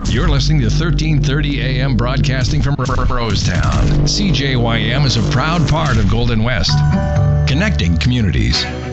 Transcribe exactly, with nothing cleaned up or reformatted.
You're listening to thirteen thirty A M broadcasting from Rosetown. C J Y M is a proud part of Golden West, connecting communities.